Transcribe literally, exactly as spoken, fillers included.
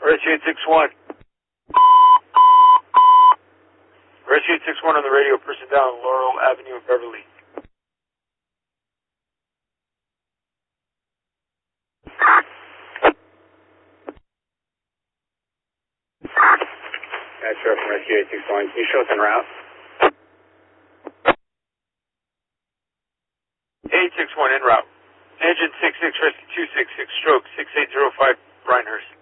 Rescue eight six one. Rescue eight six one on the radio, person down Laurel Avenue in Beverly. That's sure from Rescue eight six one. Can you show us en route? eight six one en route. Engine six six, rescue two six six, stroke six eight zero five, Brynhurst.